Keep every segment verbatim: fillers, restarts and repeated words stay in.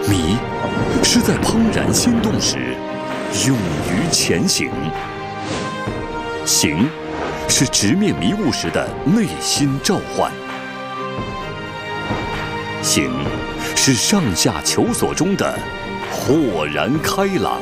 迷是在怦然心动时勇于前行，行是直面迷雾时的内心召唤，行是上下求索中的豁然开朗，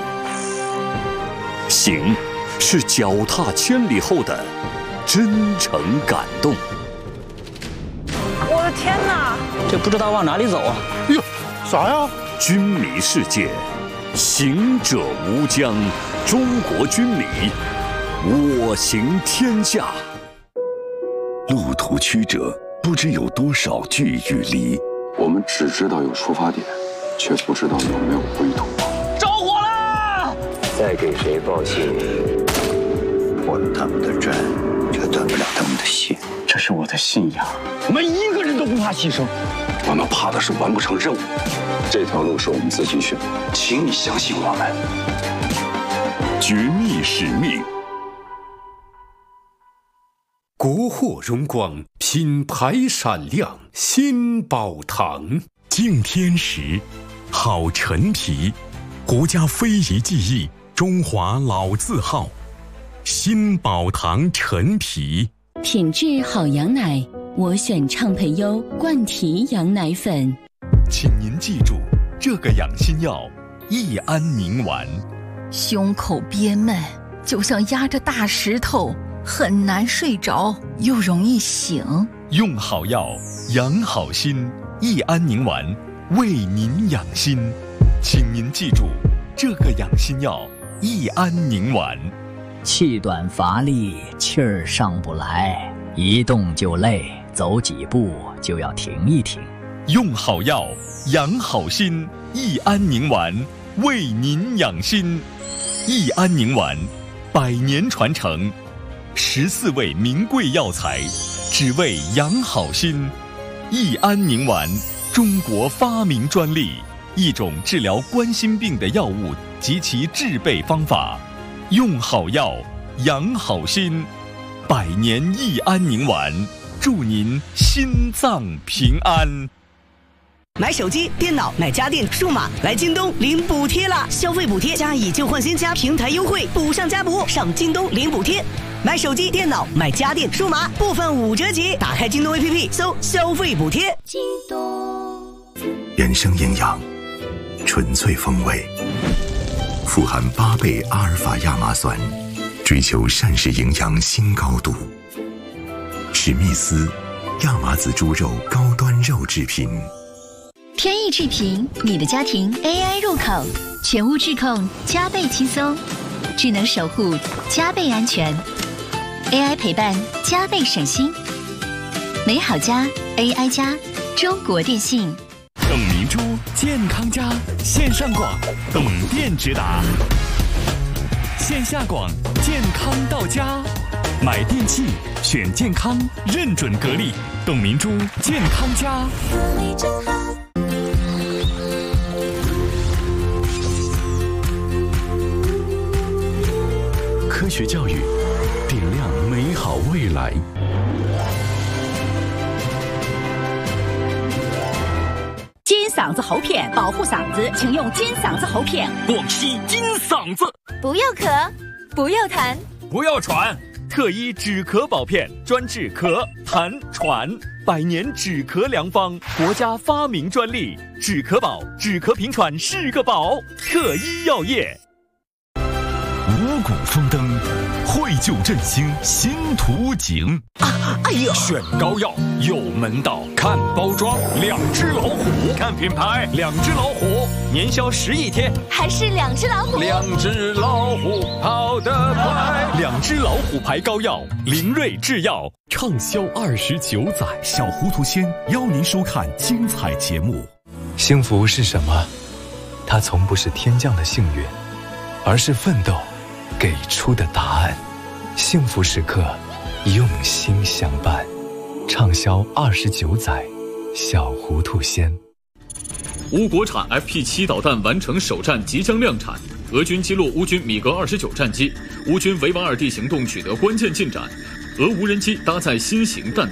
行是脚踏千里后的真诚感动。 我的天哪， 这不知道往哪里走啊！ 哟，啥呀？ 军迷世界，行者无疆，中国军迷，我行天下。路途曲折，不知有多少聚与离。 我们只知道有出发点，却不知道有没有归途。 着火啦！ 再给谁报信， 断了他们的针，却断不了他们的心。 这是我的信仰，我们一个人都不怕牺牲。 我们怕的是完不成任务。这条路是我们自己选，请你相信我们。 绝密使命， 国货荣光，品牌闪亮，新宝堂。 敬天时，好陈皮，国家非遗技艺，中华老字号，新宝堂陈皮。 品质好羊奶，我选畅培优冠提羊奶粉。 请您记住这个养心药：益安宁丸。 胸口憋闷，就像压着大石头，很难睡着，又容易醒。 用好药，养好心。益安宁丸为您养心，请您记住这个养心药：益安宁丸。 气短乏力，气儿上不来，一动就累，走几步就要停一停。 用好药，养好心。益安宁丸为您养心。益安宁丸，百年传承，十四味名贵药材，只为养好心。益安宁丸，中国发明专利，一种治疗冠心病的药物及其制备方法。用好药，养好心。百年益安宁丸，祝您心脏平安。 买手机、电脑、买家电、数码，来京东领补贴啦！消费补贴加以旧换新加平台优惠，补上加补，上京东领补贴。买手机、电脑、买家电、数码，部分五折起。打开京东 A P P， 搜消费补贴。 京东原生营养，纯粹风味，富含八倍阿尔法亚麻酸，追求膳食营养新高度。史密斯亚麻籽猪肉高端肉制品。 天意制品，你的家庭 A I 入口，全屋智控加倍轻松，智能守护加倍安全 ，A I 陪伴加倍省心。美好家 A I 家，中国电信。 董明珠健康家线上广，董店直达；线下广，健康到家。买电器选健康，认准格力，董明珠健康家。 格力真好。 科学教育，点亮美好未来。 金嗓子喉片，保护嗓子，请用金嗓子喉片。 广西金嗓子， 不要咳，不要痰， 不要喘。特一止咳宝片，专治咳、痰、喘，百年止咳良方，国家发明专利。止咳宝，止咳平喘是个宝。特一药业。五谷丰登，惠救振兴新图景。 啊，哎呀！ 选膏药有门道，看包装，两只老虎；看品牌，两只老虎。年销十亿天， 还是两只老虎。 两只老虎跑得快，两只老虎牌膏药，林瑞制药畅销二十九载。小糊涂仙邀您收看精彩节目。 幸福是什么？它从不是天降的幸运，而是奋斗给出的答案。幸福时刻，用心相伴，畅销二十九载。小糊涂仙。 乌国产 F P 七 导弹完成首战，即将量产。俄军击落乌军米格二十九战机，乌军维瓦尔地行动取得关键进展。俄无人机搭载新型弹道